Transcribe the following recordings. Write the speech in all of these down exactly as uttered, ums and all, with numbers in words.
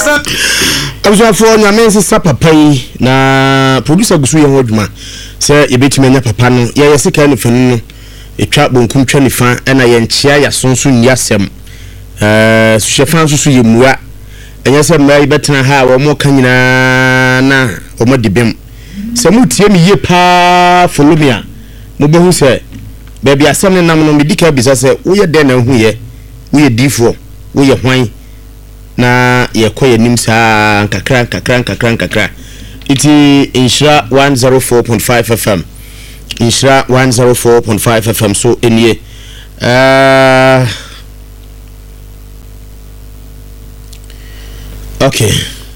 I'm for Yamen Sapapai, na producer Gusu Yodma, sir, you bet me a papano, yes, a kind of a trap won't come twenty fan, and I enchia ya son soon yasem. Uh, Shefan Susu Yumua, and yes, I'm very better how or more canina na or more debim. Some tell me ye pa for Lumia. Mubo who say, baby, I send a number on medical business. We are then and we are we are different. We are wine. Na ye koye nimsa kakra kakra kakra kakra iti Insha one oh four point five F M Insha one oh four point five F M so enye uh okay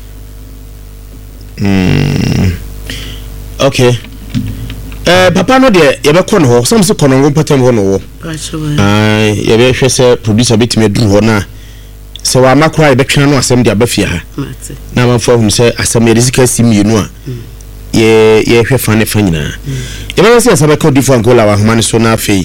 mm okay eh papa no de ye be kono ho some se kono ngo patam ho no wo ah ye be hwe se producer betime duru ho na so wa makra e betwena no asem de abafia ha na manfo hu se asem ye risika simienu a ye ye hwe fa ne fa nyina ye ma se asaba ka difo angola wa homa ne so na afei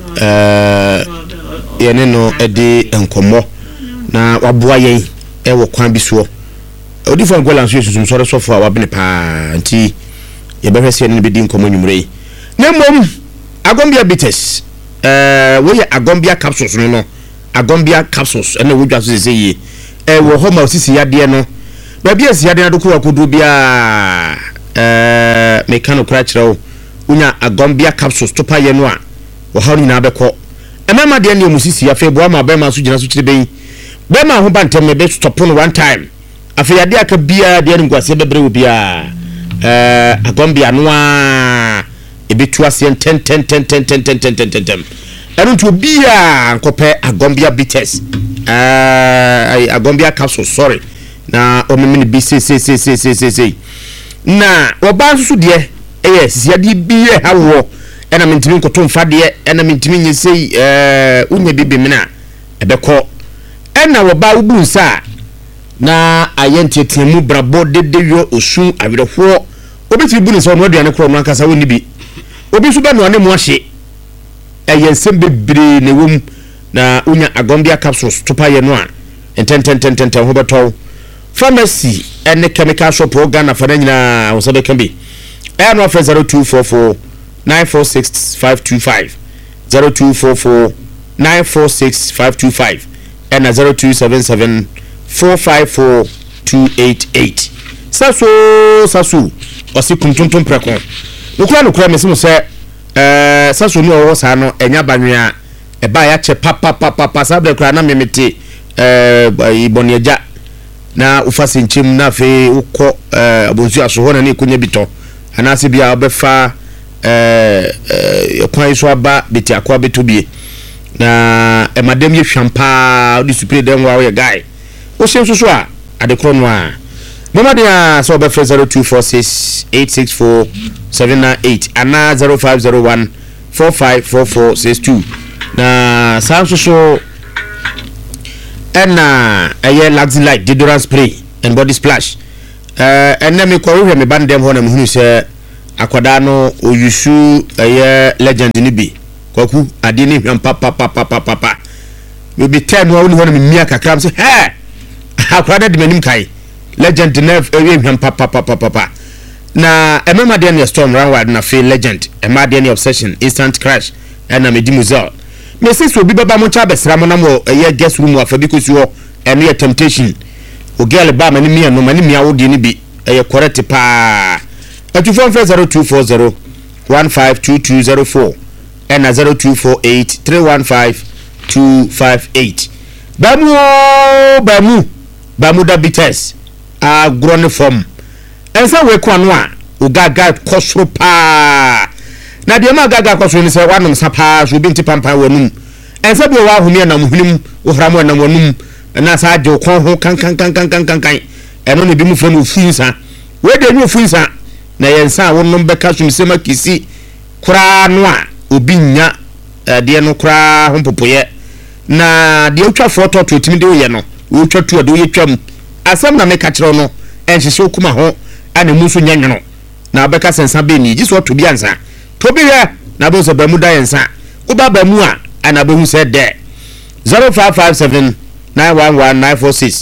eh ye ne no e de enkomo na waboa yen e wo kwan bi so odifo angola so susum so so fo a wabene pa nti ye be hwe se ne be di enkomo nwumre na mom agombia bites eh wo ye agombia capsules no no agombia capsules ene wodwa so se yi eh wo ho ma osisi yade no ba bia si yade na do ko akodu bia eh mekano kra kire unya agombia capsules to pa ye no a wo ha ni na bekọ emema de ne musisi ya fe bo ma ba ma so gina so kire ben be ma ho bantem me be stop no one time afi yade aka bia de ne ngwase bebre wo bia eh agombia no a ebetu ase ten ten ten ten ten ten ten ten ten enu to bia nkope agombia bites eh agombia capsule sorry na omemini bi se se se se se se na oba nso de eh sisi ade bia hawo ena mentimi nkoto mfa de ena mentimi nyesei eh unya bibi mina ebekọ ena oba ubu nsa na ayente temu brabo dedeyo osun awerehwo obeti bu ne so no aduane kro no ankasa woni bi obi so ba no ane mo ahye eye bebre ne wom na unya agombia capsules to paye no a ten ten ten ten ho beto pharmacy ene chemical shop organ afana nyina wo sabe kan bi e no for zero two four four nine four six five two five zero two four four nine four six five two five and zero two seven seven four five four two eight eight saso saso osikum tuntum preko nokura nokura mesimo se eh saso ni owo sa no enya banwea e ba ya che papa papa papa sabe kura na memete eh iboniaja na ufasi nchim na fe ukọ eh abonsu aso na ne kunya bito anase bia obefa eh eh kwan so aba beti akwa betobie na e madam ye hwampa odi supre dem wa we guy o shem so so a adekro no a mama dia so obefa zero two four six eight six four seven nine eight ana zero five zero one four five four four six two na sanso so ena eye Luxilite deodorant spray and body splash eh ena me ko hwe me bandem ho na me hunu se akwada no oyusu eye legend ni bi kwaku ade ni hwam papa papa papa we be ten wa woni ho na me mia kakram se he akwada de manim kai legend na eye hwam papa papa papa na emema de ne storm ranward na fe legend ema de ne obsession instant crash ena me di muzel me se so bi baba mo cha besra mo na mo eye guest room afa bi ko so eno ye temptation o girl ba mani mia no mani mia wo de ni bi eye correct pa atu phone zero two four zero one five two two zero four and zero two four eight three one five two five eight bamu bamu bamu da bites a grone form ensa we ko anu a o gaga kosoro pa na de ma gaga kosoro ni se wanum sapa so bi ntipampa wanum ensa bi wa ahumi na muhunim o hramu na wanum na sa je ko ho kan kan kan kan kan kan eno ne bi mu fre no funsa we de ni funsa na yensa wonum beka so misema kisi kura no a obi nya de no kura ho popoye na de otwa foto to timi de wo ye no wo twa to de wo ye twam asam na me ka kire no enhye okuma ho ana musu nyanyono na beka sensa be ni jiso to bi ansa to bi he na bo so ba mu da yensa wo ba ba mu a ana be hu se de zero five five seven nine one one nine four six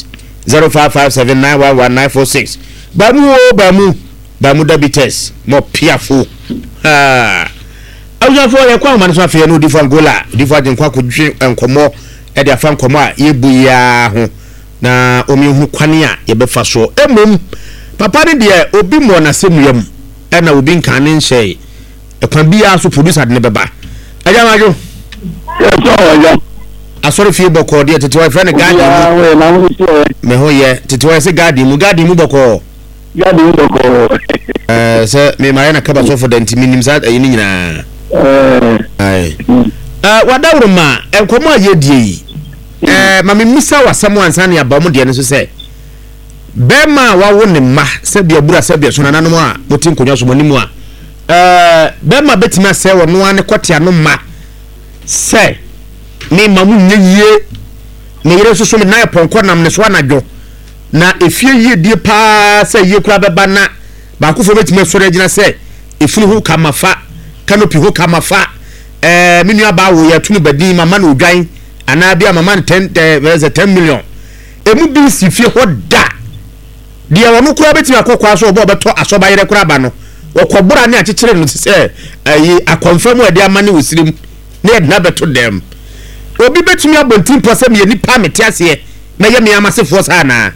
zero five five seven nine one one nine four six. Bamu o bamu bamu dabites mo piafo. Ah. Awuja fo ye kwa man so afa no difa Angola difa je nkwa kodwe enkomo e de afa nkomo a yebu ya ho na omi hu kwane a ye befa so emom papa ne de obi mo na semuyam e na obi nkan ne nhye e kwa bia so producer de ne beba aja majo ye so aja asori fi boko de tete wa friend gadi mu me ho ye tete wa se gadi mu gadi mu boko gadi mu boko eh se me mare na kaba so for denti minim sa ayi ni nyina eh ai eh wadawru ma enkomo aye die eh ma me misa wasam ansa ne abamu de ne so se bema wawo ne ma se bia bura se bia so nananom a motin konwa so monimu a eh bema betima se wo no ane kotia no ma se me mamu nyeye me yere so so me na ponko nam ne so anadwo na efie yie die pa se yie kura beba na ba ko fo betima so regina se efunu hu kamafa canopy hu kamafa eh me nua ba wo ya tunu badin mama na odwan ana bia mama ten eh ten million emu bi si fie ho da dia wono kura betima akokwa so obo beto asoba yere kura ba no okobura ne akekere no se ayi akonfirm e dia amane wosirim ne na beto dem obi betumi abontin posem ye nipa metiase na ye me amasefo sa na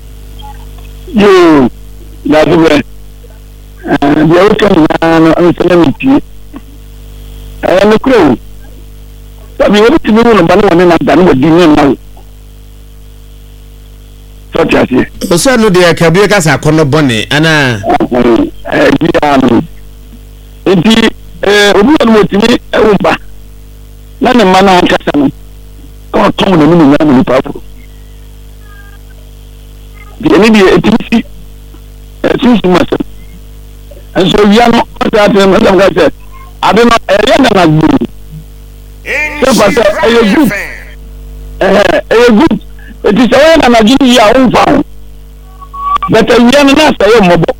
yo na duwe eh dia o kan na no anselamiti eh no kro sabi wo betumi no ba no na da no di ne na so tiase o se no de ka bi ka sa kono bone ana eh dia no enti eh obi no motimi e wo ba na ne mana nkasa no ko to no no na no papo di eni di etisi etisi masa enso ya no ta ta no ga se ade no e ya na gbu se pa se e good eh e good etisi wa na na gini ya o fa but ya na na sa yo mobo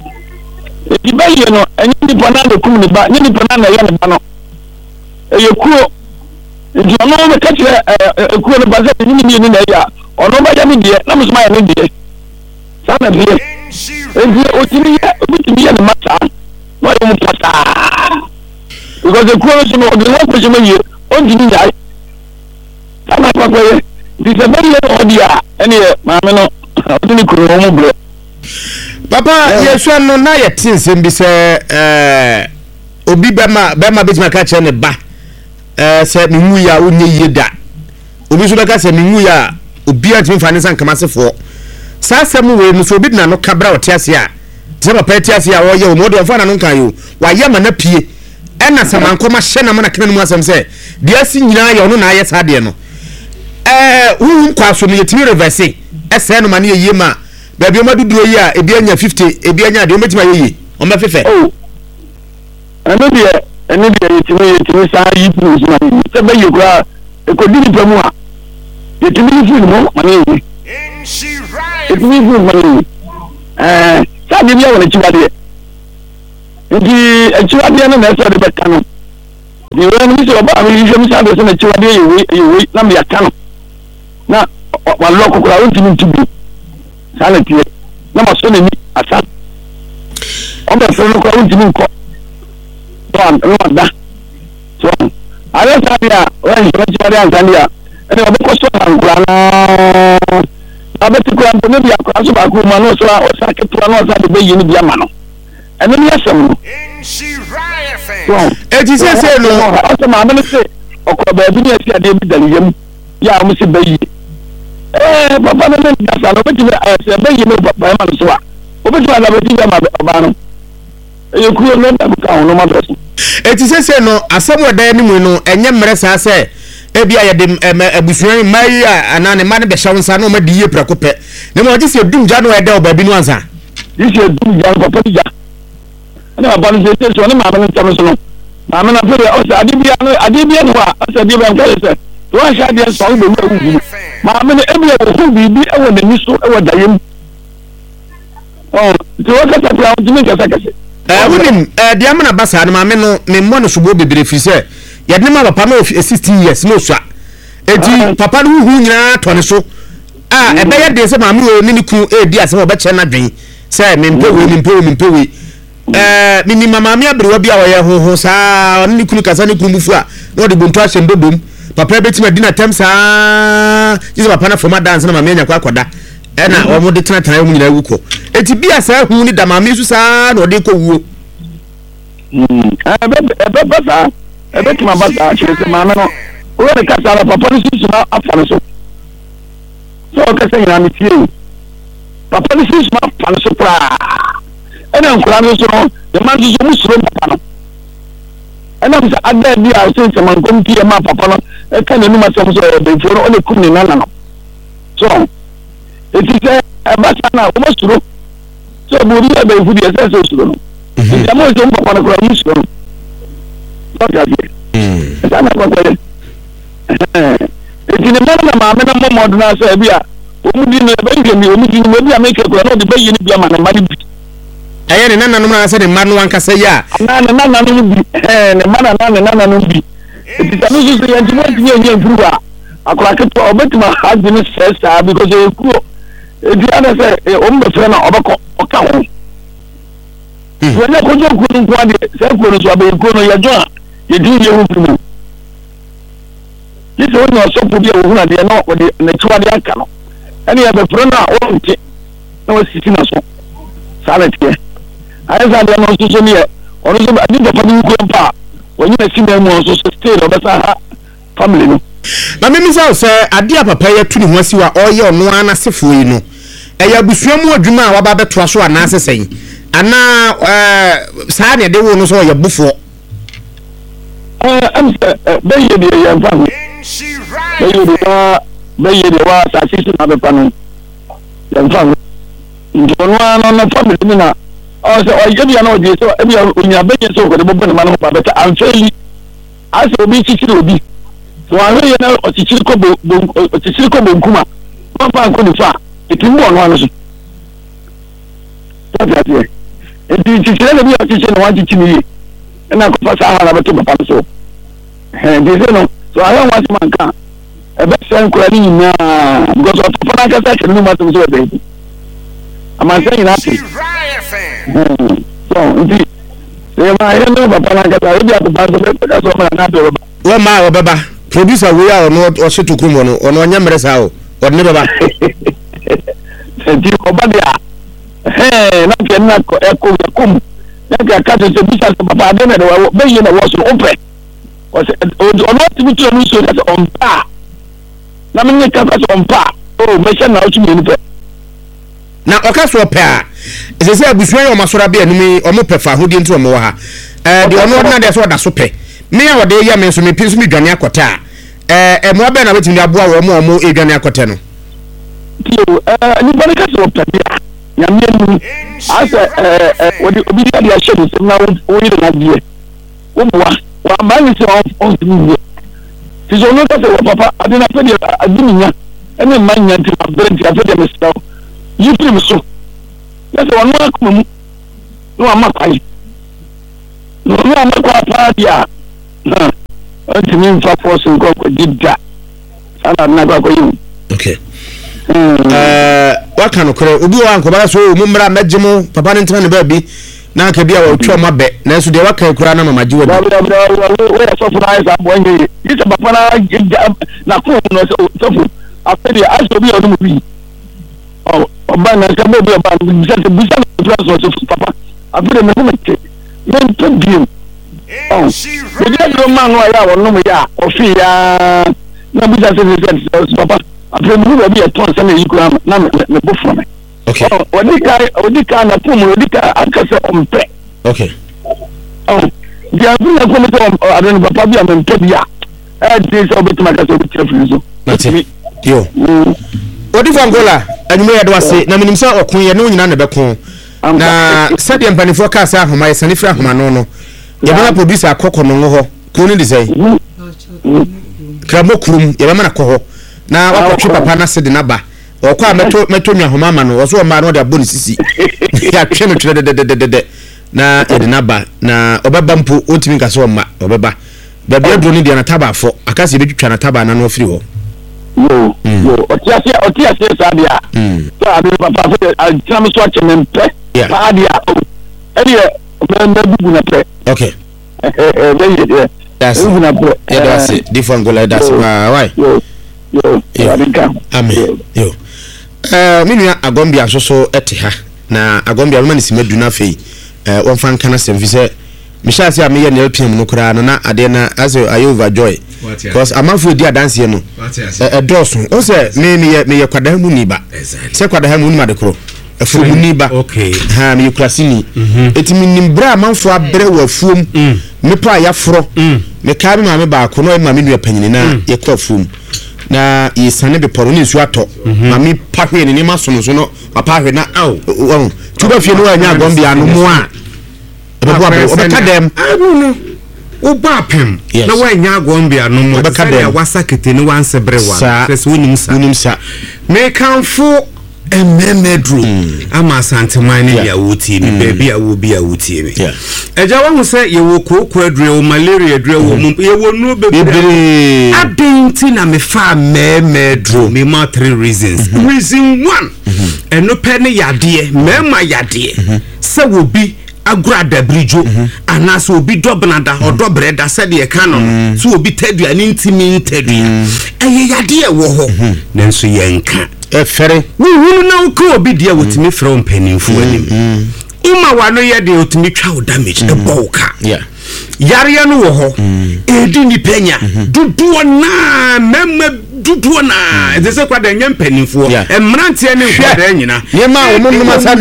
eti ba ye no enyi di pana de kum ni ba ni di pana na ya ne ba no e ye kuo nti ono be kachire ekuo no baza ni ni ni na ya ono ba ya ni die na musuma ya ni die sana die nti o tini ya o tini ya na mata no yo mupata because ekuo no so no de wo ko jema ye o tini ya sana kwa kwa ye di se ba ye o dia ene ma me no o tini kuro mo bro papa yesu no na ye tinsem bi se eh obi bema bema betima ka che ne ba eh se minwu ya onye yeda obi so beka se minwu ya obi antimi fane san kamasefo sa asem we no so obi na no kabra otiase a se papa atiase a wo ye o modo fa na no kan yo wa ye ma na pie ena samankoma hye na mana kana mu asem se dia si nyina ye ono na aye sa de no eh hu kwaso no yetimi reverse ese no ma ne ye ma ba bi o maduduro yi a ebi anya fifty ebi anya de o metima ye o me fefe oh eno de ene de yetimi yetimi sa yi plus na se be yekura e ko di nipa mu a yetimi fi mu ma ne yi yetimi fi ma ne yi eh sa de bia wona chiwade ndi e chiwade no na se de beka no di we no mi se oba mi je mi sa de se na chiwade yi we yi we na mi aka no na wa lo kokura o ntimi ntibi sa na tie na ma so na ni asa o be so no ko o ntimi nko Tuan, rumah dah. Tuan, ada saya, orang yang cari yang saya, ini apa kosong angkuran. Apa tu kuran tu ni dia aku aku mana soal sakit tuan orang saya di ini dia mana. Ini dia semua. Tuan, eh ti se se no. Apa mana ni se? Aku bayi ni si ada di dalam ya mesti bayi. Eh, bapa ni dia salah. Apa tu saya bayi ni bapa mana soal. Apa tu ada bayi dia mana? E ku no da ka no ma do. E ti se se no asem wada ni mu no enye mmere sa se e bia ye de abusuan mai ana ne ma ne be hyawo nsa no ma di ye prakope ne mo je se dum ja no e da oba bi no ansa yi se dum ja ko pa ja ana ba no se se so ne ma ma ntam so no ma ma na fe o se ade bia no ade bia no a o se ade bia ko se to a sha dia so be mu wu ma ma ne e bia ko bi bi e wo na ni so e wo da yem oh to o ka ta pra o dimi ka sa ka se eh wunim eh dia mana basa na mame no me mo no subo bebere fi se ye de ma papa no sixty years no so eti papa no hu nyina to ne so ah ebe ya de se maame o ni ni ku e di ase obe che na dwen se me mpe we me mpe we me mpe we eh mi ni mama me abrewa bi a wo ye ho ho saa oni ni ku kasa ni ku mufu a no de bonto ahye ndodom papa beti ma dina tem saa jise papa na forma dance na mama nya kwa akoda e na wo mo de tena tena mu nyina wuko eti bia saa hu ni da mama su saa na ode ko wuo mm ebe ebe basa ebe tuma basa chese mama no o de kasa la papa ni su ma afa so so kasa nyina mi tie papa ni su ma afa so pra ena nkura no so no de man so mu suro papa no ena bisa ada dia so se man kom tie ma papa no e kan ni ma so so be foro o le kum ni nana no so eti se e ba sana o mo suro so bu ri be fu dia se so suro no ya mo so papa no kura mu suro so ka bi mm sana ko ko eti ni mana ma me na mo mo do na so e bia o mu di no e be ngi o mu di no e bia me ke kura no de be yi ni bia ma na mari bi aye ne nana no na se de manu wanka se ya na na nana no bi eh ne mana na ne nana no bi eti tanu so se yanti mo ti nye improve akora ke to obetima husband stress because e ku edi ana se o mbe fere na obeko oka ho wele ko jo ku nko ade se ku no so abe ku no ye jo a ye di ye hu fumu yese woni so pu bi e hu na de no o de na tuwa de aka no ene ye be fere na o nti na o sisi na so sale tie ayesa de no so so ni e ono so adi de fami ku mpa woni na si na mu so so stay no be sa family no na me misa se ade a papa ya tu ni ho asiwa oye ono ana sefo yi no eya busuamu adwuma a waba betoa so ana asesen ana eh saa ne de wo no so ye bufo eh am se be ye de ye mfa be ye de wa be ye de wa sa sisi na be panu ye mfa ndono ana na family ni na o se o ye bia na o je so e bia onya be ye so ko de bo na ma no ba beta amfeli ase obi chichiri obi so awe ye na o chichiri ko bo o chichiri ko bo nkuma ma fa ko ni fa etimbo ono ano so tatia tie eti chichiri na bi o chichiri na wa chichiri ye na ko fa sa ha na beto papa so eh de se no so awe wa se manka e be se ko ni na because of papa na ka sa ke no ma so so be ama se ina ti so nti e ma ye no papa na ka sa e bi a papa so be ka so ma na be ba wo ma wo baba producer we are no o se tokumo no ono nya mere sa o o ne baba enti ko ba dia eh na ke na ko e ko kum na ka ka se bisa papa de na be ye na wo so ope o se ono ti mi tu no so that on pa na me ka ka so on pa o me se na o tu mi ni pe na oka so pe a ese se abusuan yo masora be anumi o mo pe fa hodi nti o mo wa ha eh de ono na de so da so pe me a wode ya me so me pinso me dwane akota eh eh mo be na betimi aboa wo mo mo e dwane akota no tio eh ni bani ka so pe ya ya me mu asa eh eh wodi obi dia dia shedu se na wo yi na die wo boa wa ma ni se on on ti so no ka se papa adina pe dia adini nya ene man nya ti abere ti abere me sta yi prim so ya se wonu akoma mu no amakwai no no amakwa pa dia na anti min fa force ko ko didda sana na ko ko yin okay eh waka no kore obi wa anko bara so mu mra magimo papa ne ntena ne ba bi na ka bia wa twa mabe na so de waka kura na mama jiwa da da da we so fu na isa bo nyi isa papa na na ko no so fu afedi aso bi onu bi oh oba na ka bo bi oba bi sa bi sa so so papa afedi me ko me ke men to bi oh we dey no man no ya wonu mu ya ofi ya na bi sa se se papa afedi mu bi e ton se na yikura na me bo fo me okay odika odika na pumu odika akase ompe okay oh dia bi na ko me to adon papa bi am to bia eh dey so betima ka so betia frizo nati yo odi fangola anyume ya do ase na minim sa okun ye no nyina na bekon na sadia mpanifo ka sa ahoma ye sanifra ahoma no no ye bana producer akoko no ho ko ni disai kramo kurum ye bana ko ho na wakotwe papa na se de na ba okwa meto meto nwa homa ma no oso ma no de aboni sisi ya twe no twe de de de de na e de na ba na obeba mpo otimi nka so ma obeba da bia dro ni de na taba afo akase betwitwa na taba na no ofiri ho yo yo otiasia otiasia sadia so abi papa so atina me so ache me mpe sadia e de me bubu na pe okay eh that's yeah that's it different go like that why yo yo amen yo eh minua agombia so so ete ha na agombia ma nisima du na fei eh won fan kana sem fi se me sha se am ye na pm no kura na ade na as I overjoy because amafo di adanse no eh dosun o se me me me kwada mu ni ba se kwada mu ni ma de kro afu mu ni ba okay ha me kurasini etimi nimbra amanfo abre wa afuom me pa ya foro me ka me ma me ba ko no ma me nua panyini na ye kwa afuom na yesane be poro ni nsu ato ma me pahwe ni ma so no so no pahwe na oh tuba fie no anya agombia no mo a ebe bo obeka dem no Uba pem na wanya agombia no mo be wasa kete ni wan sebrewa se wonim sa wonim sa me kanfo ememedru ama santeman ni ya wuti ni baby a wo bi a wuti mi eja wa hu se ye wo kokko adure wo malaria adure wo mu ye wo nu bebre adenti na me fa memedru me ma three reasons reason one eno pe ne yade me ma yade se wo bi agura da brijo anaso obi dobnada odobreda se de canon so obi tadua ni ntimi ntadua eye yade e wo ho nenso yenka e fere wo na uko obi dia wotimi from penimfu anim uma wano ye de otimi twa damage e boka yeah yare no wo ho edi ni penya duduo na mema duduo na e se kwa da nyam penimfu e mrantie ne kwada nyina ye ma wo mo ma sa ne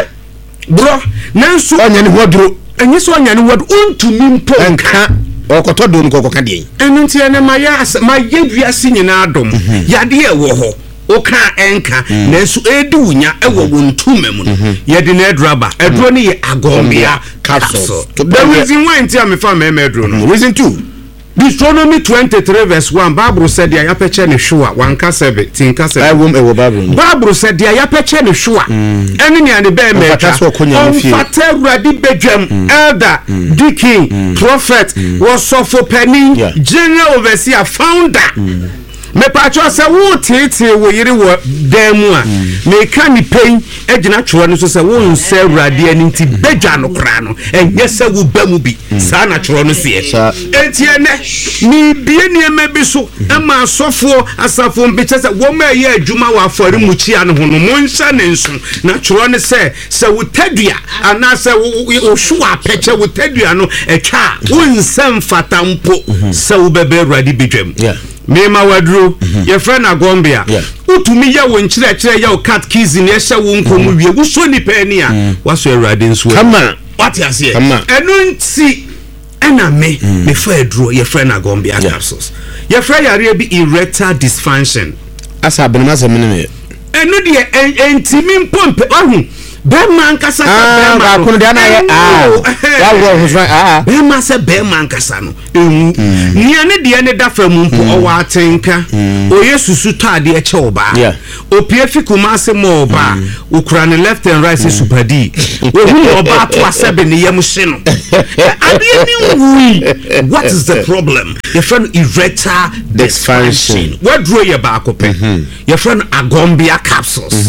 bro nanso anya ni hodro enye so anya ni hodro untumi mpo nka okoto do nko koka de enu ntie ne ma ya ma ye duase nyina adom yade e wo ho oka enka nanso edunya e wo wontumem no ye de na edraba edro ne ye agombia capsule the reason why ntia me fa me edro no reason two Deuteronomy twenty-three verse one Bible said dia ya peche ne hwa wanka sebe tinka sebe I wom e wo Bible Bible said dia ya peche ne hwa eni ne ane be me ka on fata uradi bedwam elder deacon prophet wasofo pani general overseer founder me pacho se wo tete wo yiri wo demu a me ka ni pen agina tworo no so se wo nse urade ani nti bedwa no kra no enye se wo bamu bi sa na tworo no se enti ene ni bie ni ema bi so ama asofo asafo mbiche se wo ma ye adwuma wa afori muchi an ho no mo nsa ne nso na tworo ne se se wo tadua ana se wo hwo apeche wo tadua no etwa wo nsem fatampo se wo bebe urade bedwam Mema wadro ye friend agombia utumi ya wo nkyire kire ya o cat keys ni ehye wo nkomu wie wo so ni pa ni a waso awrade nso kama what you say enu nti ena me me fa adro ye friend agombia capsules ye friend yare bi erectile dysfunction asa benema se meneme enu de entimi mpompe ohu Bema nkasa ka bema ko de na ye ah ya wo ho fran ah bema se bema nkasa no enu nia ne de ne dafa mu mpo o wa atenka o yesusu tade e che oba o pie fikuma se mo oba ukura ne left and right supadi o hu oba to asebe ne yam hye no ade ni wi what is the problem your friend erectile dysfunction what draw your back up your friend agombia capsules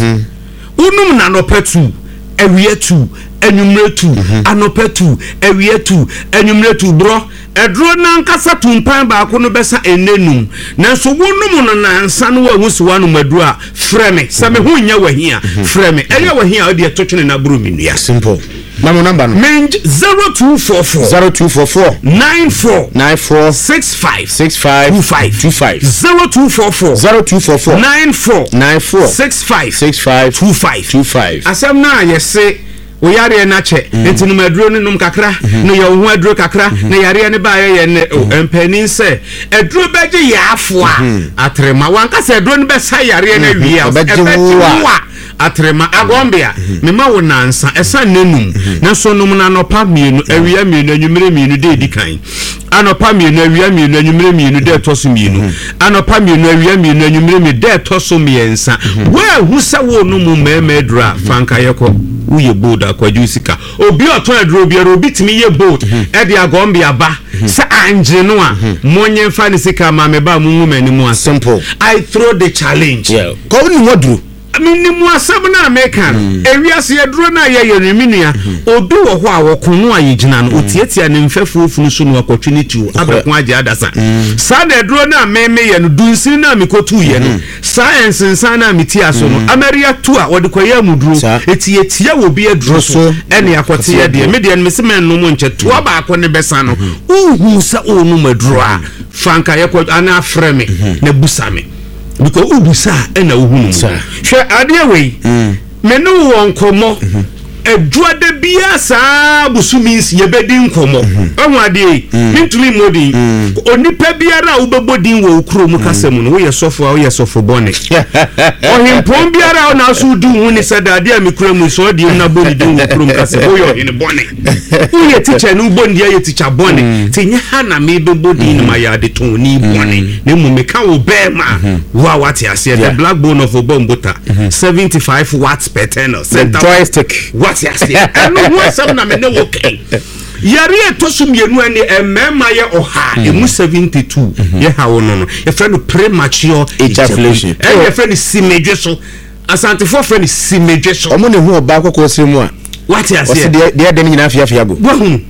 unum na no petu ewie tu enumre tu anope tu ewie tu enumre tu bro edro na nkasa tumpan ba ko no besa enenum nanso wonum no na ansa no wa husi wanu madu a freme se me hu nya wahia freme eya wahia odi etotwene na buru minua simple mama number no Menj zero two four four zero two four four nine four nine four six five six five two five two five zero two four four zero two four four nine four nine four six five six five two five two five asem na yese o yare na che enti no maduro ne num kakra no ye ho aduro kakra na yare ne ba ye ne empani se aduro beje ya afo a atrema wanka se aduro ne be sa yare na wi a beje atrema agombia me ma wo nansa esa nenum na so num na nopa mienu awia mienu anwumere mienu de edikan anopa mienu awia mienu anwumere mienu de toso mienu anopa mienu awia mienu anwumere mi de toso miensa we hu se wo num meme dura fanka yeko uye bold akwadusika obi oton aduro bi obi timi ye bold e de agombia ba sa anje no a monye fa ne sika ma me ba mu nguma ni mu simple. I throw the challenge. Yeah. Ko ni wadru. Minimu asɛm na meka no ewiase yɛduro na yɛ yɛ reminua obi wɔ hɔ a wɔkono a yɛgyina no otietia ne mfɛfo funu so no opportunity abɛko agye adasa saa na ɛduro na meme yɛ no dunsin na mikotu yɛ no science nsan na meti aso no ameria tu a wɔde kɔyɛ amuduro eti etia wɔ bi aduro so ɛne akɔte yɛ de me de no mesema no mo nkyɛ to aba akɔ ne bɛsa no uhu sa onu maduro a franka yɛ kɔ ana afrɛ me na busa me because ubusa ena uhunu hwe ade we me no won komo adua de bia saa busumi nsi ye bedi nkomo ehun ade mintuli modi onipa biara ubebodin wo ukuro mu kasem no wo ye sofo wo ye sofo bone ohimpon biara na so du hu ni sadade am kura mu so de na boni din wo ukuro mu kasem wo ye hin bone wo ye teacher no boni ye teacher bone tinye ha na me bebodin ma ya de ton ni bone ne mu me ka wo be ma wa wati ase the black bone of obombota seventy-five watts per tenor center joystick what yes and no one seven na me ne wo kai yare etosu mienu ani emema ye oha emu seventy-two ye ha wo no no ye friend premature ejaculation e ye friend simedwe so asante for friend simedwe so omo ne hu oba akoko sire mu a what yes ye de de de nyina afia afia go wo hu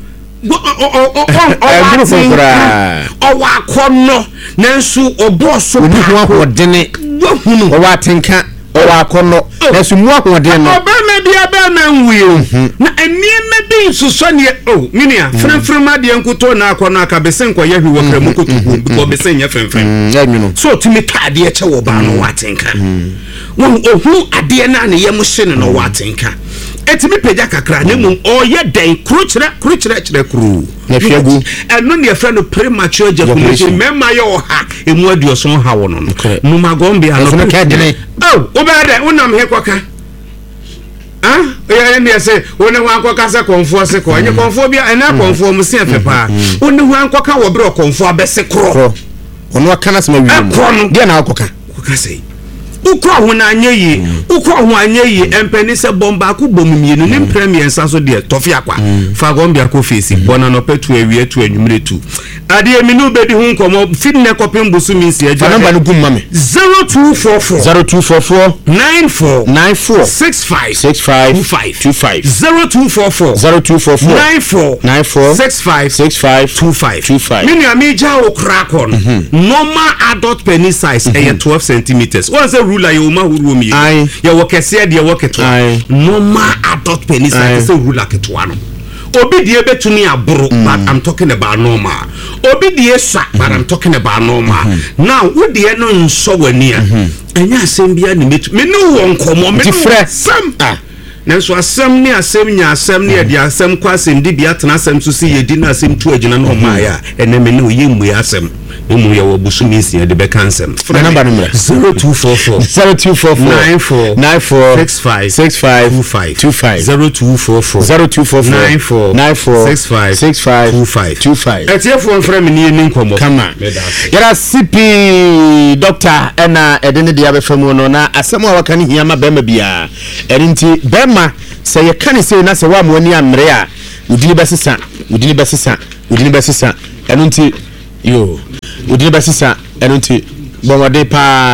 o wa kono nanso obo so oni hu ahodene wo hu o wa tenka o wa kono nanso mu ahodene no obema bia ba na nwie na enieme bi nsuso ne o minia fremfrem ade nkuto na akono aka besen ko yahwe wo kramu kutu ko besen nya fremfrem ya mi no so timi tade e che wo ba no watenka wo ohu ade na ne yem hye ne no watenka etimi peja kakra ne mum oye den kruchira kruchira chira kru na fiagu eno ne friend premature ejaculation mema ye oha emu aduoso ha wo no no magombe ano no ka dene oh obede unam he kwaka ah ya ne se woni ho ankoka se konfo se ko enye konfo bia ena konfo mu se afepa woni ho ankoka wo bro konfo abese kro ono aka na sema wi dia na akoka koka sei ukro ho na anyeyi ukro ho anyeyi empeni se bomba ku bomumienu ne premier nsa de tofi akwa fa gombia ko fesi bona no petu awie tu anwumre tu ade emi no bedi hu nkomo fitne kopim busu mi nsi aja namba no gum mame zero two four four zero two four four nine four nine four six five six five two five zero two four four zero two four four nine four nine four six five six five two five two five mini amija o crack on normal adult penis size e twelve centimeters one say ruler you ma huru mi ya wo kese de wo keto normal adult penis size say ruler keto ano obi die betumi aburu but I'm talking about normal obi die swa but I'm talking about normal now wo die no nso wani a enya asem bia ne metu me no wo nkomo me no sam ah nanso asem ne asem nya asem ne de asem kwa asem de bia tena asem so si yedi na asem tu agina no ma ya ene me no yemu asem emu ya wo busu mi si de be cancel number number zero two four four zero two four four nine four nine four six five six five two five two five zero two four four zero two four four nine four nine four six five six five two five two five etiefo mfrem ni ni nkomo kama yara C P doctor ena edene dia be famu no na asem a waka ne hia ma bema bia erinti bema se ye kan se na se wa mo ni amre a udini besesa udini besesa udini besesa enunti yo udini besesa enunti bomode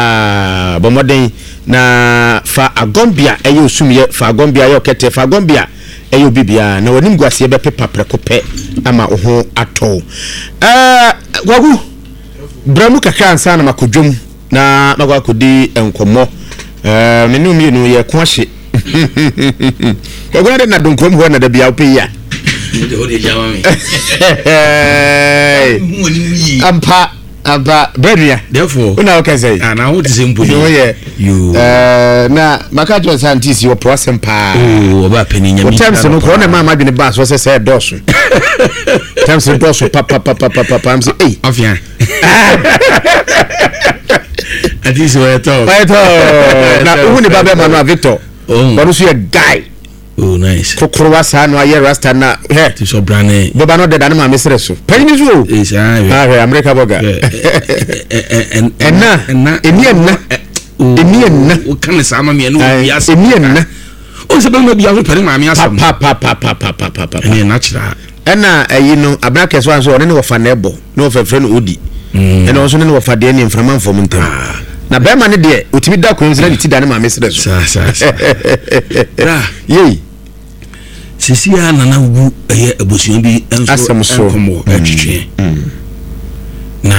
pa bomode na fa agombia eyo osumye fa agombia yo kete fa agombia eyo bibia na wonim guase be pepa prekope ama oho ato eh wagu bramu kakra ansa na makodwom na magwa kodi enkomo eh menu mi no ye ko ahye ogwade na donkom ho na da bia ope ya de ho de jama me ampa aba beria therefore una o kase ah na ho de sempo yo ye you eh na makajo scientist yo process pa oh oba pani nyami terms no ko na mama dwene ba so se doso terms doso pa pa pa pa pa pa am say eh afia ati so eto eto na uhu ni baba manu Victor oh banu so ye guy oh nice kokoro sa no aye rasta na he ti so brane baba no de da na ma mesere so pani so is ah ah America boga en enna eni enna eni enna o kan sa ma me no bia eni enna o se be no bia so pani ma me asam pa pa pa pa pa pa pa eni natural ɛna ɛyi no abrakes wan so ɔne ne wɔfa na ɛbɔ na wɔfɛfrɛ no odi ɛna ɔso ne ne wɔfa deɛ ne mframa mfom ntam na bɛrima ne deɛ otimi da kwan sɛ ne ti da ne maame sɛ so sa sa sa ra yei sisi ya nana wu ɛyɛ abusua bi enso enkomo atwitwe na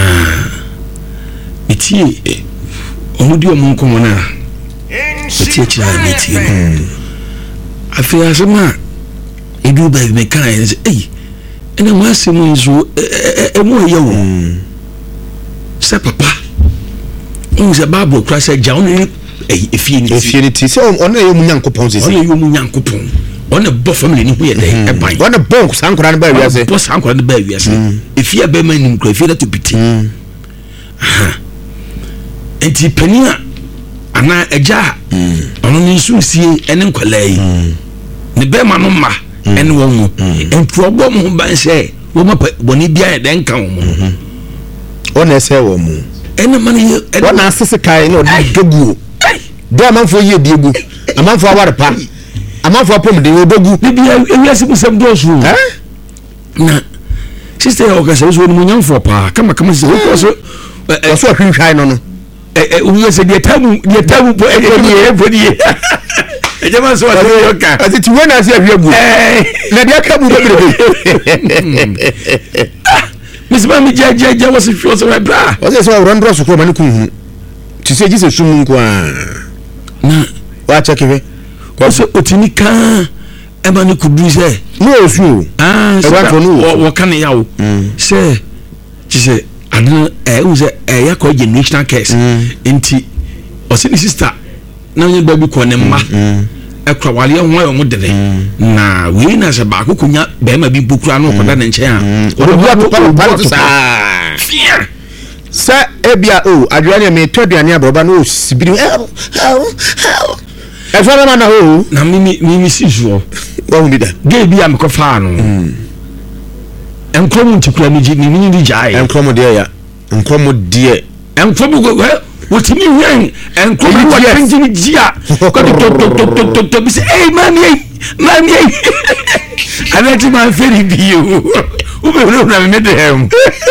etie omudi omo nkomo na etie kira na etie no afia asema edu ba me kan ɛn ei ɛna mo asemu nso ɛmo ɛyɛ wo sɛ papa on se babo kra sɛ gya on efie ni efie ni ti sɛ ɔno ɛyɛ mu nyankopɔn sɛ ɔno ɛyɛ mu nyankopɔn ɔno bɔ family ni hu yɛ dɛ ɛban ɔno bɔ sankora no ba wiase bɔ sankora no ba wiase efie ba ma nim kra efie da to piti enti pania ana ɛgya ɔno ni nsu sie ɛne nkwala yi ne bɛ ma no ma ɛne wɔn mu enti ɔbɔ mo ban sɛ wo ma bɔne bia yɛ dɛ nka wɔn mu ɔno ɛsɛ wɔn mu ɛne ma ne ɔno asese kai na ɔde doguo dɛ amanfo yɛ diegu amanfo aware pa amanfo apom de odogu bibi ewiase mu sem do so eh na sister ya okasa so mu nyamfo pa kama kama sister ko so o so hwehwai no no eh eh wiase de tamu de tamu po e de po de e jama so wa yo ka ati ti wona se ahwagu eh na de aka bu bebrebe misba mi je je je wo se hwo so bra o se so wo ndro so ko mani kun ti se jise sum nko a na wa check we so otini kan e ma ne kudu se no osu ah e wa to no wo kan ya wo se ti se anu e wo se e ya ko generational case enti o se ni sister na nye baby ko ne ma e kra wale ho ayo mo dede na we na se ba ko kunya be ma bi bukura no ko da ne nche a o do ato pa pa to sa fear sa ebia o adwane me to aduane abroba no sibiri how how e so na na ho na mimi mimi sijuo wa hu bi da ge bia me ko fa no enkromo ntikura ni ji ni ni jai enkromo de ya enkromo de enkromo go wotimi wen enkromo wa pinjini jia ko to to to to to bi say hey man ye man ye anati man feri biu u be no na me de hem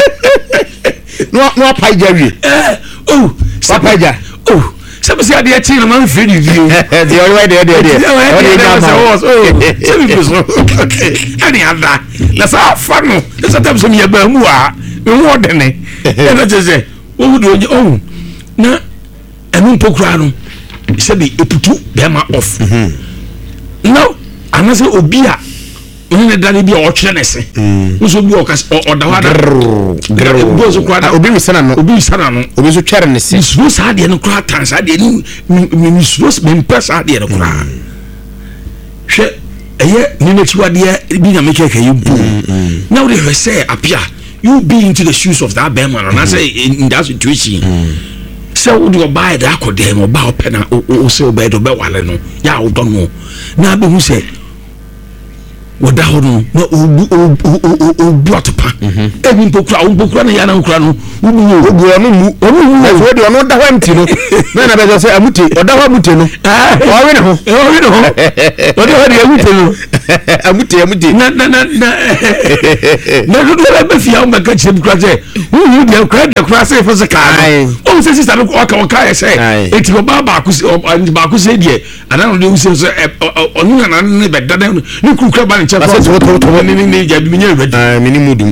no no paija eh oh paija oh sabe se ade ati no man feri biu the only way there there there o de na oh sabe bi so ani anda na sa fa no sa tam so me ba mu a me wo de ne e na je wo do oh na enu pokura no se bi eputu be ma off no anase obi a ne dane bi o kyere nese nso bi o ka o dawada bo so kwa obi mi sana no obi sana no obi so kyere nese so sa de no kra tan sa de ni mi so me pesa de no kra hwe eye ni na chiwade bi na me keke yi bu na we dey say apia you be into the shoes of that bear man and I say in that situation so would you buy that ko dem oba open na o say oba do be wale no ya o don no na be hu say woda ho no na o o brought pa e bi pokura o pokura na ya na nkura no wo bu wo bu onu mu onu mu na so de onu da hwa mti no na na be say amute oda hwa mute no o we ne ho o we ne ho o de ho de amute no amute amute na na na na do do be fia o ma ka chim kura say wo hu de kura de kura say for say ka o say sister no o ka o ka say eti o ba ba ku ba ku say de ana no de u say onu na na be dada ni kura ba Asa to to to ni ni ja bi nya ready ah mini mudum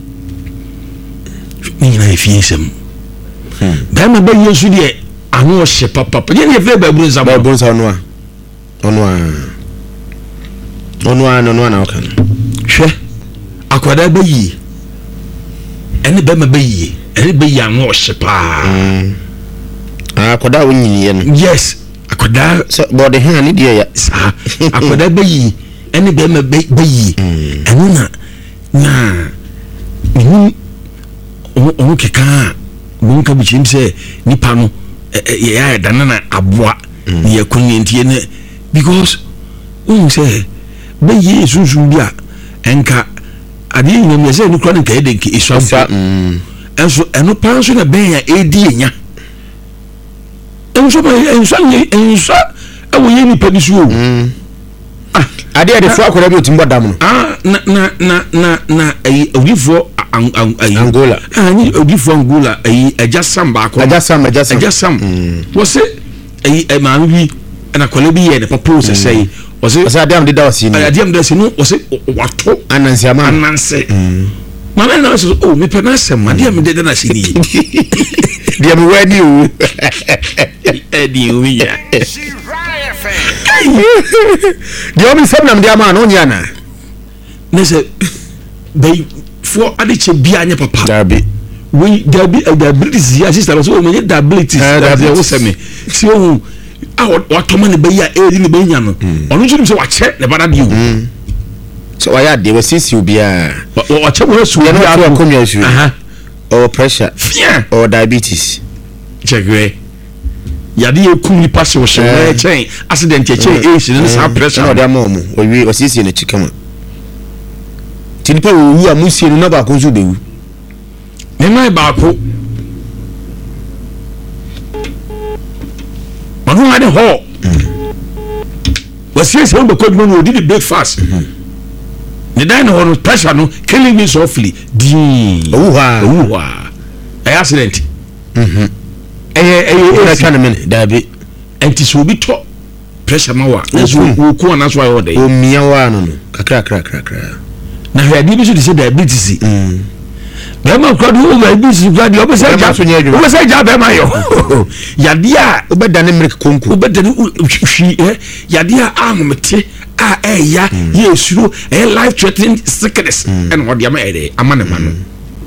ni na efiesem ba ma ba yesu de anu o hye papa ye ne fe ba buru ba buru sa no a ono a ono a no no na okan hwe akwada ba yi ene ba ma ba yi ene ba yi anu o hye pa ah akwada wo nyini no yes akwada so body han ni de ya sa akwada ba yi ene be ma be yi enu na na ni o o keka mo nka bi chim se nipa no ye ya da na aboa ni ye kunni ntie ne because o se be yi sunsun bia enka ade yi nyam ye se ni kro nka e de nke isu afa enso eno pan so na ben ya edi enya enso ba enso enso e wo ye nipa bi so ade de fo akora bi otimbo dam no ah na na na na na ayi odifo Angola ah ni odifo Angola ayi Eja Sam ba ko Eja Sam Eja Sam Eja Sam wo se ayi e ma bi na kola bi ye de propose say wo se wo se ade am de da wasi ni ade am da se no wo se wato anansi ama anansi mama na so oh me pe na sem ade am de da na se ni dia me wani o e di o ya dia mi sem nam dia ma no nya na ne se bay for ade che bia nya papa dabi we dabi diabetes ya sister so me diabetes that they say me si o ah what man be ya e ni be nya no onu chim se wa che ne bana di o so wa ya de we sisi obia wa che wo su ya no ya ko mi asu aha or pressure fear or diabetes check we ya di ekum ni pass wo she we chen accident che e shi ni sa pressure no da mo mo o wi o sisi ne chikama tinipa wo wu amusie no na ba ko nso be wu ne mai ba ko manu ade ho wasie se on be ko no odi the breakfast ne dai no no pressure no killing me softly di owa owa ay accident mhm eh eh eh twa ne men da bi enti so bi to pressure ma wa na so ko na so ayo dey o mia wa no no kakra kakra kakra na hwadi bi so di say diabetes mm be ma kwa do diabetes kwa di obese ja obese ja be ma yo yade a obeda ne mrek konko obeda ne hwi eh yade a ahomete a eh ya ye suro eh life threatening sickness and what ya ma ere amane ma no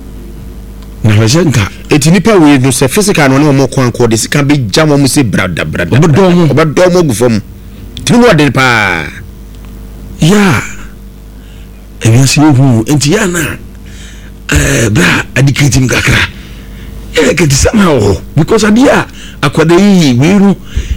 na hojenka eti nipa we no se physical no ne mo ko anko de sika be jam mo se brada brada obedo mo obedo mo gufom tinu wo de pa ya ebi si hu enti ya na eh bra adiketim kakra eh ke somehow because adia akwada yi wiru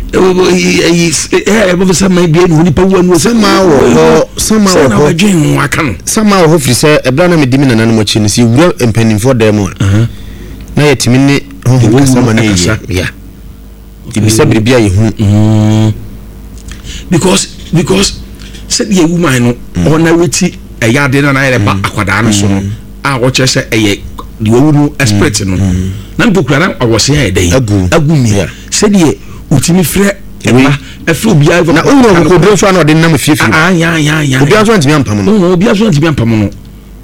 eh eh bo se mai bi no nipa wo no somehow somehow ho adwen waka no somehow ho firi se ebra na medimi na nanom chi no si wura empanimfo dem a na yetimi ne ho ho kasa ma na yi ya ibi se bibia yi hu because because said ye woman no ona weti eya de na na yere ba akwada no so no a wo che se eye de wo no expert no na mpokura na awose ya dey agu agu mi said ye utimi frɛ ema efre obia na onwo ko do so na de nam fiefie ah ya ya ya obia so ntimi ampam no no obia so ntimi ampam no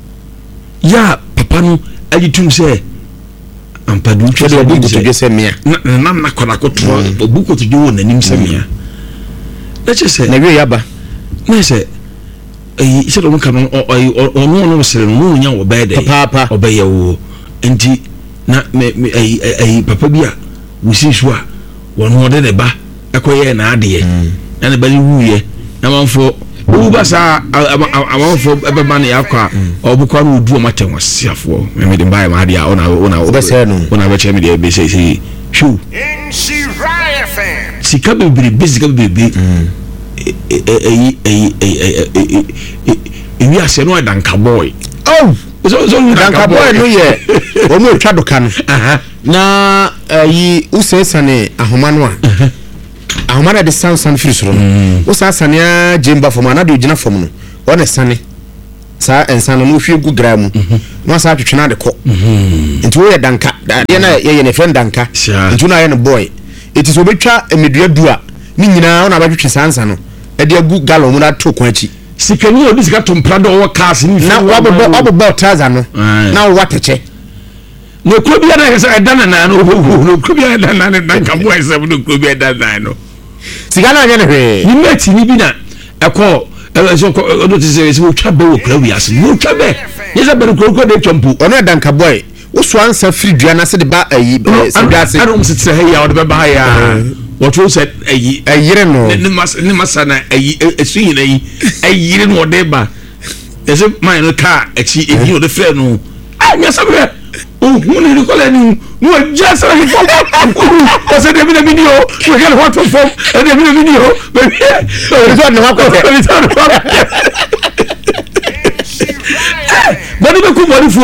ya papa no ayitum se ampadu twa de obu ko to se mia na na na kwada ko to obu ko to wo nanim se mia na che se na wie yaba na se eh se do nka no ono no sere no nya wo be dey papa obeye wo enti na me eh eh papa bia wusi so a wono de ne ba ekoye na ade na ne ba ni wuye na manfo wo ba sa amanfo ebe ba ne yakwa obukwa no du o maten wasiafo me me de ba ma ade a ona ona ona ba che me de be sei sei shu sika bebere basic bebere eh eh eh eh ewi ase no danka boy oh so so danka boy no ye o mo twa do kan na yi usesane ahoma no a ahoma na de san san firi soro no usasane a jemba fom na de ogina fom no o ne sane sa ensan no hwie gu gra mu no sa twetwena de ko nti wo ye danka de na ye ne friend danka nti na ye ne boy eti so betwa emedua du a ni nyina na ba twetwe sansa no e de agu galo mu na to ko achi sikani obi sika to mprado wo cars ni na wabbo wabbo traza no na wo wateche no klobia na hesa edana na no no klobia na na na kabo hesa no klobia edana no sika na anya ne hwe ni meti ni bi na ekọ so do ti se se wo twa be wo klobia se wo twa be yesa be kloko de chompu ono edanka boy wo so ansa free dua na se de ba ayi se dua se anu msitse he ya wo de ba ya what you said ayi ayire no ne mas ne masana ayi esuyin ayi ayire no de ba ese man no car echi ehi o de frɛ no anya sabe o hunu ni kola ni no just like for o se de mi video we get what from e de mi video baby o so no ko e so no body be ku body fo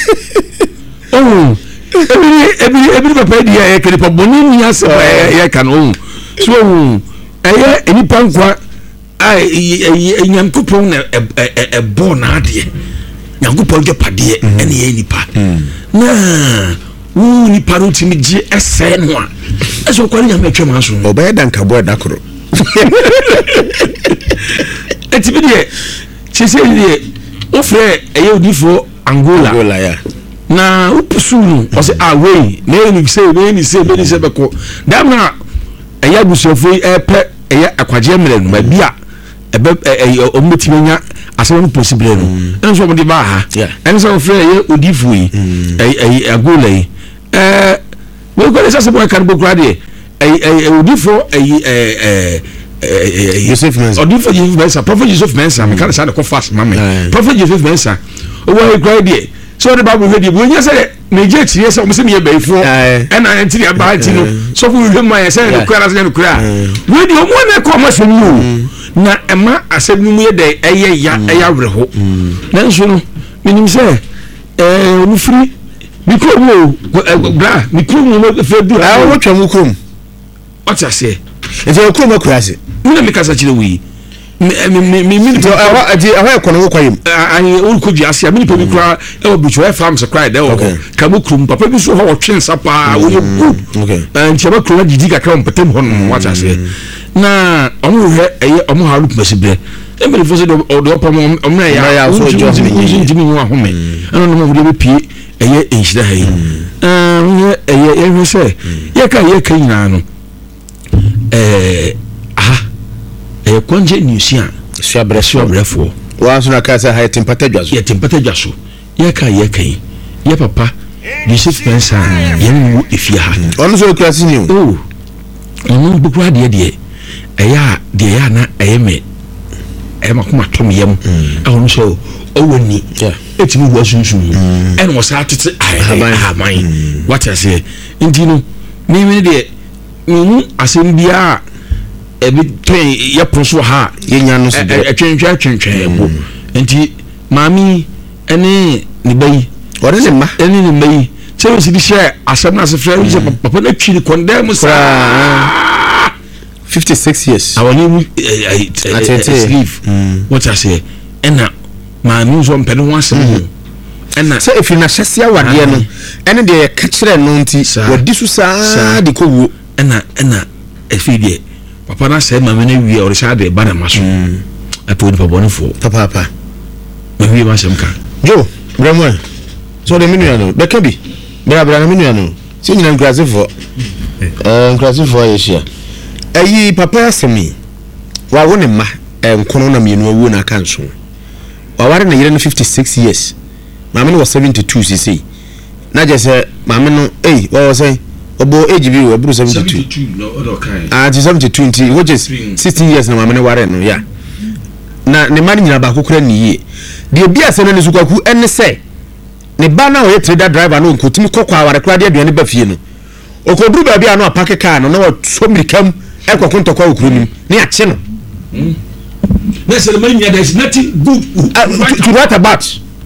oh ebiri ebiri ebiri papa di ya kele pa boni ni ase ya kan o so eye enipa nkwa ai nyankopɔn na ɛbɔ na adeɛ nyankopɔn gye padeɛ ɛne yɛ nipa na wo nipa no timi gye ɛsɛ no a ɛsɛ ɔkware nyame atwa ma so ɔbɛyɛ dankabɔ ɛda koro ɛti bi deɛ kyesɛ deɛ wofrɛ ɛyɛ odifoɔ Angola Angola ya na upusu no ɔsɛ ah wei na ɛni sɛ na ɛni sɛ bɛni sɛ bɛkɔ dam na ɛyɛ abusuafo ɛpɛ ɛyɛ akwagye mmerɛ no ma bia ɛbɛ ɛyɛ ɔmɛtimi nya asɛm no possible no ɛnso ɔmo de ba ha ɛne sɛ wofrɛ ɛyɛ odifoɔ yi ɛyɛ Angola yi ɛɛ wei kɔ ne sɛ sɛ bɔ ɛka no bɔkura deɛ ɛyɛ odifoɔ ɛyɛ ɛɛ Joseph Mensa odifoɔ Joseph Mensa Prophet Joseph Mensa meka ne saa de kɔ fast mame Prophet Joseph Mensa owó ekura deɛ so ɔde baabu hwɛ deɛ bu onye sɛ meje kyerɛ sɛ ɔmo sɛ meyɛ bɛyifoɔ ɛna ɛnti deɛ aba nti no sɔfo hwehwɛ mu ayɛ sɛ ne kura sɛ ne kura wei deɛ ɔmo na ɛkɔ ɔmo asɛm yi o na ɛma asɛm no mu yɛ dɛ ɛyɛ ya ɛyɛ awerɛho nanso no menim sɛ ɛɛ ɔmo firi mi kurom o bra mi kurom mo fɛ du a ɔmo twɛ mo kurom ɔte aseɛ nti ɔkurom akura ase mi na mi kasa kyerɛ wei mi mi mi mi ɛhɔ ɛdi ɛhɔ ɛkɔ no wo kɔ yim ayi ɔrukɔ dua ase a mi nipa bi kura ɛwɔ bitu ɛyɛ farm supply dɛ wɔ kamu kurom papa bi so hɔ ɔtwe nsa paa ɔyɛ good nti ɛbɛ kurom didi kakra wɔn pɛtɛm hɔ nom wate aseɛ na ɔmo hwɛ ɛyɛ ɔmo ha ɔrukɔ bɛsi brɛ ɛmɛri fo sɛ ɔde ɔpam ɔmo na ɛyɛ ɔmo ntumi mu ahome ɛna ɔmo ɔmo de bɛ pie ɛyɛ nhyira ha yi ɛɛ ɛyɛ ɛhwɛ sɛ yɛka yɛka nyinaa no ɛɛ aha ɛyɛ kɔngye newsia suabrɛ suabrɛfoɔ wa so na ka sɛ ha yɛ tempata dwa so yɛ tempata dwa so yɛka yɛka yi yɛ papa Joseph Mensa yɛn wu efie ha ɔno so kura si ni o o ɔno bukura deɛ deɛ ɛyɛ a deɛ yɛ ana ɛyɛ mɛ ɛyɛ ma kuma tɔm yɛm ɛwɔ so ɔwɔ ni etimi wu asunsun ɛna ɔsa atete ahaban ahaban wate aseɛ nti no mímí deɛ mímú asɛm biara ebi twen yɛ poso ha yɛnya no so de ɛtwentwɛ twentwɛ bo nti maami ɛne ne bayi ɔde ne ma ɛne ne bayi sɛ wɔsi bi hyɛ asɛm na asefrɛ yi sɛ papa na twiri kɔndɛ mu saa fifty-six years awɔne mu sleeve wɔte aseɛ ɛna maami nso mpɛ ne ho asɛm ho ɛna sɛ efiri na hyɛse awadeɛ no ɛne deɛ yɛka kyerɛ no nti wɔdi so saa de kɔ wuo ɛna ɛna efiri deɛ papa na sɛ maame na wie ɔre saa de ba na ma so apo nipa bɔnefoɔ papa papa ma wie ma sɛm ka jo bramo so de minu ya no bɛka bi bra bra na minu ya no sɛ nyina nkrasefo eh nkrasefo yɛ hia ayi papa asɛmi wa wo ne ma nkono na mienu awu na aka nso wa ware na yere no fifty-six years maame no was seventy-two cc na je sɛ maame no eh wa wo sɛ obo age bi wo buru seventy-two no okay ah seventy-two nti which is sixteen years na maame no ware no ya na ne ma nyina ba kokora ni yie de bia sɛ no ne sukwaku ene sɛ ne ba na o ye trader driver no nkotimi kokwa aware kora de aduane ba fie no okoduru ba bia no apake car no na wo so mirikam ekoko ntokwa okuru nim ne ache no na sɛ man nya there is nothing good to write about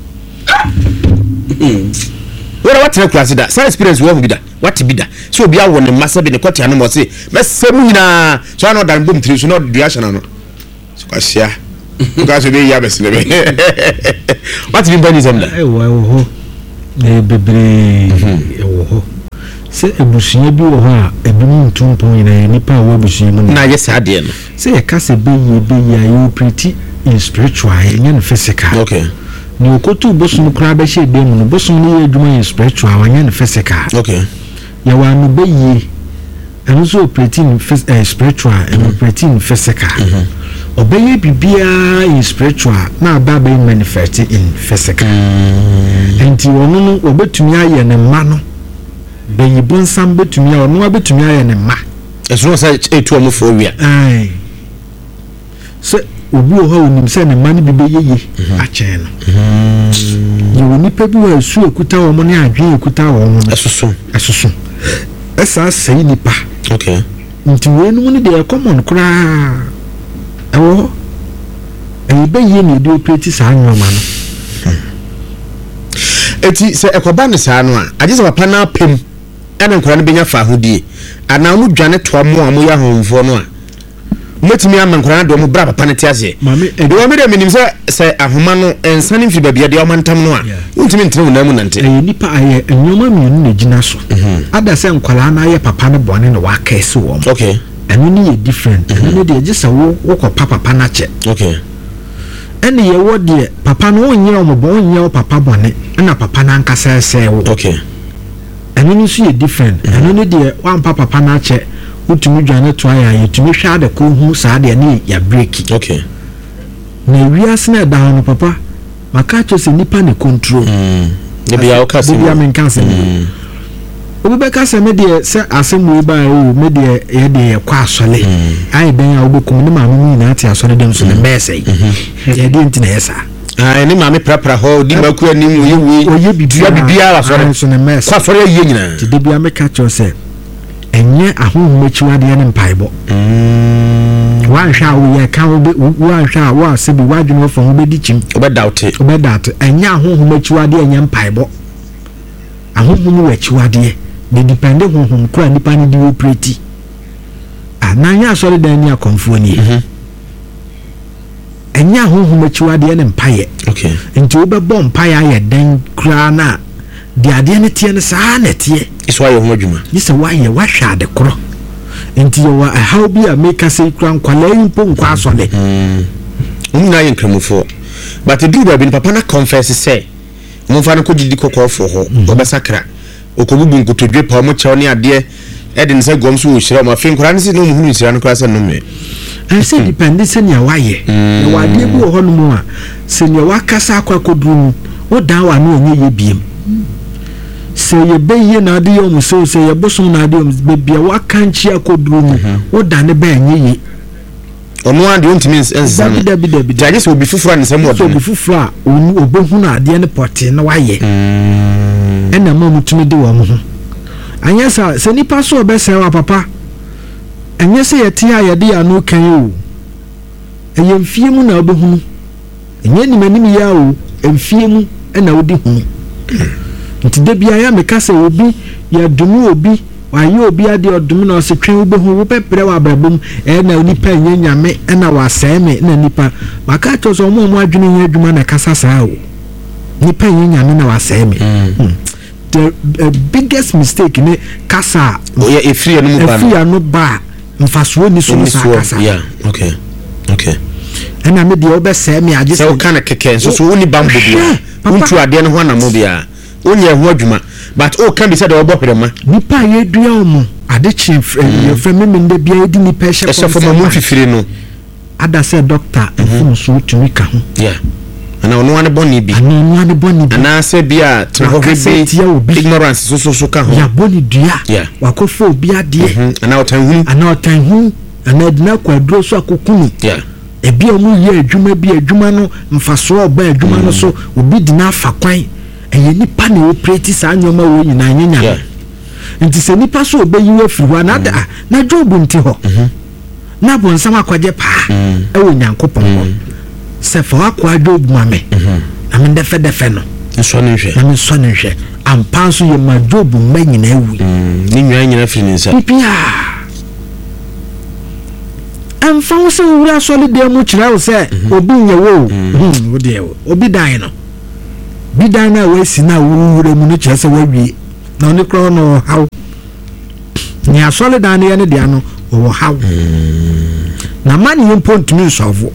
where what na class da some experience wo bi da what bi da so obi awo ne masa bi ne kwata no mo se mesem nyina so na odan bom tiri so na duation no so kwasia because be ya bes ne be what bi bani zemda eh wo ho ne bebre eh wo ho se ebusunya bi wo ho a ebimu ntumpon nyina nipa wo ebusunya mu na ye sa de no se ye ka se be ye be ya you pretty in spiritual and physical okay ni okotu bosum kra ba hye dem no bosum no adwuma in spiritual and physical okay ya wa no be ye and so operating in spiritual and operating physical obeye bibia in spiritual na ba ba manifest in physical enti wono no obetumi aye ne ma no be yibon sam betumi a ono abetumi aye ne ma eso no say etu omo fo wia ai so obi o ha onim se ne ma ne bibe yeye a chen no ye woni pa bi wa su ekuta wo mo ne adwen ekuta wo mo esoso esoso esa sei nipa okay nti we no ne de common kra ewo e be ye ne de operate sa anwoma no eti se ekoba ne sa no a agye se papa na pem ene nkora ne benya fa hodie ana mu dwane to mo a mo ya honfo no a metimi am nkora do mo bra papa ne te ase mame e do me de minim se se ahoma no ensane mfi babia de omantam no a untimi ntere wona mu nante e nipa aye enyoma mienu na gina so ada se nkwala na aye papa ne bone no wa kese wo okay enu ni ye different enu de gisa wo wo ko papa na che okay ene ye wo de papa no onye o mo bo onye o papa bone na papa na nkasa ese wo okay enu ni so ye different enu ni de wan papa na che utumi dwane to aya yetumi hwa de ko hu saa de ne ya breaki okay na wiase na da no papa maka cho se nipa ne control mm de bia o kase bia men kan se mm obi be kase me de se asemu ba o me de ye de kwa asole ai ben ya obokum ne ma mu na ati asole dem so ne message ye de ntina yesa ah ni ma me prapra ho di ma ku anim oye wi oye bibia bibia asole so ne message kwa asole ye nyina ti de bia me ka cho se enye ahohommachiwade ne mpaibo mm wan hwa wo ye ka wo wan hwa wo se bi wadwene wo fon wo bedi chim obe doubt obe doubt enye ahohommachiwade enye mpaibo ahohom wo achiwade de depend hohom kura nipa ni di operate ananya sori dan ni akonfo ni enye ahohommachiwade ne mpaye okay nti wo be bom mpaye aye den kura na de ade ne tie ne saa na tie iso aye ho adwuma yisa waye wa hwa de koro enti yo wa how be a make say kran kwala impo nkwa asole mm umna yin kramufo but do ba bin papa na confess say mo fa na ko didi kokofo ho obesakra okobubu nkotodwe pa mo chew ne ade e de nse gom so ohira ma fe nkora ne se no mu hunu nhira no kra se no me I say depend se nya waye na wade bi wo ho no mu a se nya wakasa akwa koduru wo dan wa na onye ye biem se ye beye na ade yo mu so se ye bosom na ade yo be bia wakanchi akoduru mu wo dan ne ba enye ye ono ade ontimi enza no dabi dabi jaje se obi fufura ne se mo obi fufura onu obohu na ade ne pote na waye ena ma mutumi de wo ho anya sa se nipa so obese wa papa anya se yete ya yede ya no kan o eye mfie mu na obohu enye ni manim ya o mfie mu ena odi hu nti de bia ya meka se obi ya dumu obi waye obi ade odum na se twen obohu wo pepere wa brabom e na nipa enye nyame ena wa seme na nipa maka to so mo mo adwene nya adwuma na kasa saa o nipa enye nyame na wa seme the uh, biggest mistake ne kasa o ya efiri no mu ba efiri no ba mfaso ni so sa kasa yeah okay okay ena me de obese me age se o kana keke so so woni bambo bia untu ade ne ho na mo bia onye ho adwuma but o kan bi se de obohwerema nipa ye dua omo ade chief ye frame me nde bia edi nipa hye so for mo fifiri no ada se doctor efum so tumi ka ho yeah ana ono ane boni bi ana ono ane boni bi ana se bia treho bi ignorance so so so ka ho ya boni dua yeah wakofo obi ade ana otan hu ana otan hu ana dina kwadro so akokunu yeah ebi omu ye adwuma bi adwuma no mfaso oba adwuma no so obi dina afa kwan eye nipa na operate sa nyoma wo nyina nyanya yeah nti se nipa so obeyi afiri ho na da na jobu nti ho na bonsam akwaje pa e wo nyankopon ho se fo akwa jobu mame na me defe defe no nso ne hwe na me so ne hwe ampa so ye ma jobu ma nyina ewi ni nwa nyina firi nsa pipia amfa wo se wura solid dem mu kire wo se obi nyewo wo de obi dan no bi dan na we si na wura mu no kire se wawie na oni kro no haw ni asole dan ne ne dia no wo haw na mani yimpo ntumi nsovo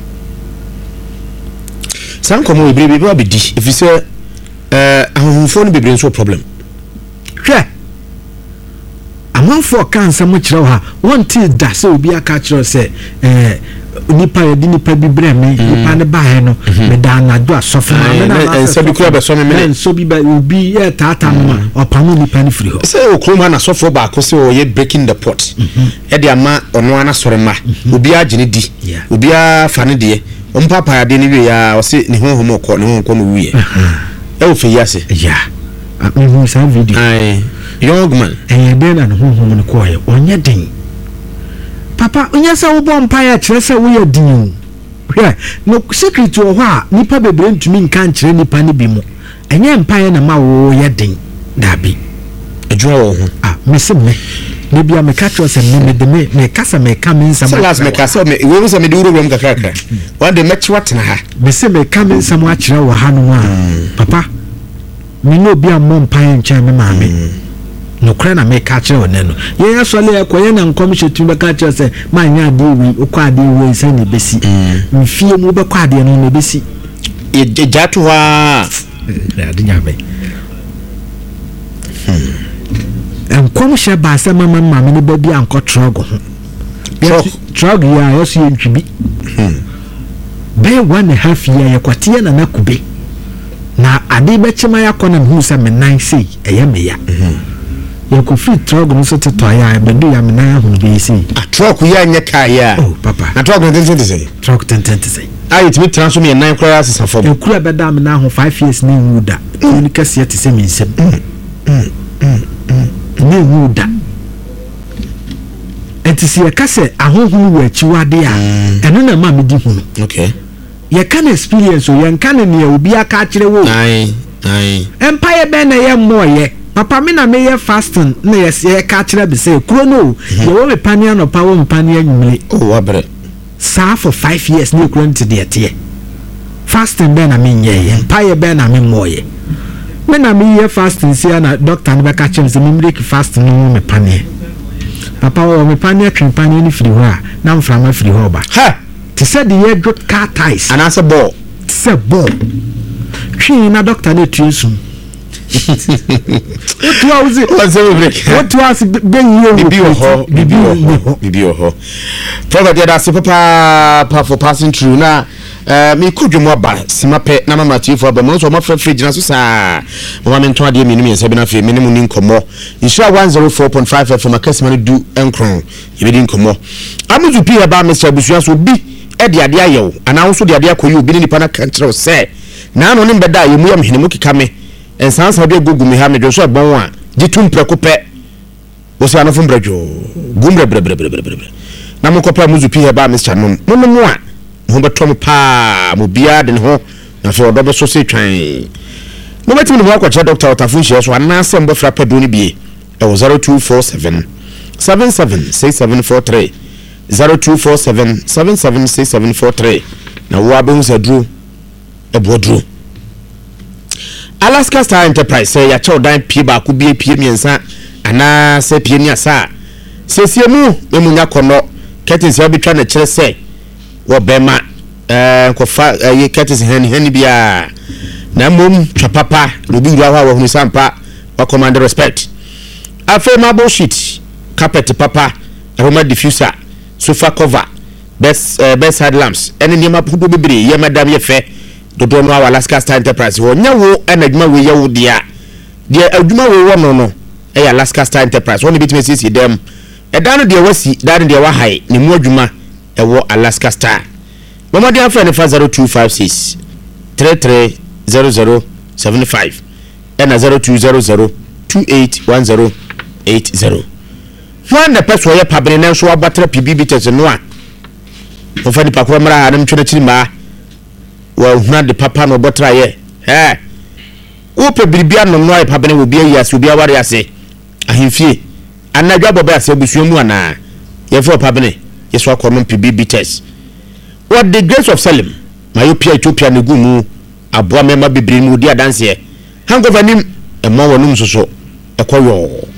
sankomo bebrebe bi abedi efise eh ahonfo no bebrebe nso problem hwe amanfo kansa mo kire ha wonti da se obi aka kire se eh nipa yedi nipa bi breme nipa ne bae no me da na do asofo na na ense bi kura be so me me enso bi ba obi e tata no opanu nipa ne free ho se o kroma na sofo ba ko se o ye breaking the pot e de ama ono ana sore ma obi agene di obi a fa ne de ompapa ya de ne wi ya o se ne honhom okọ ne honhom no wi e o fe yase ya me hu sa video ai young man e de na ne honhom no ko ye onye den papa onye se wo bom pa ya kire se wo ye din hwe no secret wo ho a nipa bebre ntumi nka nkire nipa ne bi mu enye mpa ya na ma wo ye din dabi adwuma wo ho ah mese me maybe I'm a catcher and me the me me casa me come in some last me casa me we was me do room kakra one day match what na ha me say me come in some watch na wa hanu papa me no be a mom pan nchen me maame no kra na me catcher o neno ye asole ekwoye na nkom hyetu be catcher say man nya ade wi okwa ade wi say ne besi mfie mu be kwa ade no ne besi e jatu wa ade nya me nkom hye ba say mama maame ne ba bi anko trog ho trog ya yoso ye ntwibi be one and a half year ye kwatie na nakube na ade be chema yakona hu say me nan sei eye me ya ye ko free trog no so teto ya be do ya me nan hu be sei a trog ya nya ka ya oh papa na trog no ten ten sei trog ten ten sei ayi timi transform ye nan kora asesa fom e kura be da me nan hu five years ni wuda ni kase ye te se me nsem ni wuda etisi ye kase ahohunu wa chiwade a eno na ma me di hu no okay ye kan experience o ye kan ne obi aka kire wo ai ai empire be na ye moye papa me na me ye fasting na ye ye ka kire be say kuro no ye wo me pania no pa wo me pania nwumle oh wabre sa for five years ni kuro nti de tie fasting be na me nye ye empire be na me moye me na me ye fasting sia na doctor ne be ka kire say me break fasting no me pania papa wo me pania twen pania ni free ho a na mframa free ho ba ha ti said the year got car ties and as a ball say ball twi na doctor na tuesu what was it what's the break what was ben you bibi ho bibi ho bibi ho forget that as papa pa for passing through na eh me could you more ba simape na mama tiu for ba mo so ma fra fridge na so sa mama me nto ade me ni se bi na fe me ni mu ni nkomo insha one oh four point five F M akasima du enkron ye bi di nkomo amuzu pi ba Mister Busua so bi e de ade ayew ana wo so de ade akoyi obi ni nipa na kantre se na no ne mbeda ye mu ya mhene mu kika me ensansa de gugu me ha me do so bon a gitum preko pe wo se anofo mbradwo gumbre bre bre bre bre bre na mo kopa muzu pi ba Mister no no no a ho betom pa mo bia de ho na so do be so se twan mo betim no akwa che doctor Otafo hie so ana asem bo fra pado ni bie e wo zero two four seven seven seven six seven four three zero two four seven seven seven six seven four three na wo abe hu se dru e bodru Alaska Star Enterprise say ya chow dan pie ba ku bie pie miensa ana se pie ni asa sesie mu memunya kono curtains ya bitwa na kire se wo bema eh ko fa ye curtains hani hani bia na mom twa papa no bi wura wa hu sampa wa command respect afa ma bullshit carpet papa aroma diffuser sofa cover best uh, best side lamps ene ni ma pudo bebre ye madam ye fe dodo no Alaska Star Enterprise wo nya wo enadwuma we ye wo dia dia adwuma we wo no no e Alaska Star Enterprise woni bitime sisi dem e dan no dia wasi dan dia wa hai ni mu adwuma e wo Alaska Star mama dia fa ne fa zero two five six three three zero zero seven five and zero two zero zero two eight one zero eight zero Fanda peso ye pabene na so abatra P B tese no a o fa ni pakwa mra na mtwe chiri ma wa huna de papa no botra ye eh wo pe biribia no no ai pabene wo bia yi ase obi aware ase ahimfie anadwa boba ase busuo mu ana ye fo pabene ye so akono P B test what the grace of Salem myopia Ethiopia ne gumu aboa mema bibiri mu di adanse hangover nim e ma wonum soso e koyo